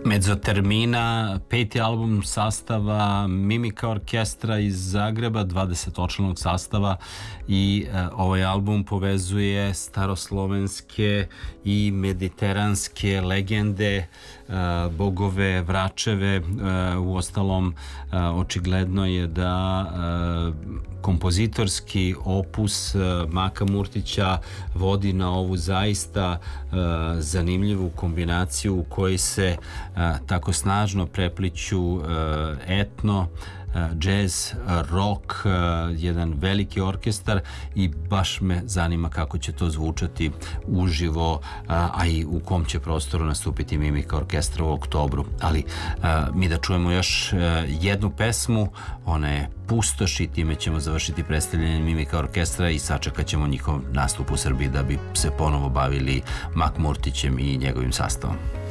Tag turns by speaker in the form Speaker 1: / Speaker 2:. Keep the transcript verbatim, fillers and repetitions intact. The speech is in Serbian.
Speaker 1: Mezzotermina, peti album sastava Mimika orkestra iz Zagreba, dvadesetočlanog sastava, i e, ovaj album povezuje staroslovenske i mediteranske legende, e, bogove, vračeve. E, u ostalom, e, očigledno je da e, kompozitorski opus e, Maka Murtića vodi na ovu zaista e, zanimljivu kombinaciju u kojoj se a, tako snažno prepliću a, etno, a, džez, rock, a, jedan veliki orkestar, i baš me zanima kako će to zvučati uživo, a, a i u kom će prostoru nastupiti Mimika orkestra u oktobru. Ali a, mi da čujemo još a, jednu pesmu, ona je Pustoš, i time ćemo završiti predstavljanje Mimika orkestra i sačekat ćemo njihov nastup u Srbiji da bi se ponovo bavili Mak Murtićem i njegovim sastavom.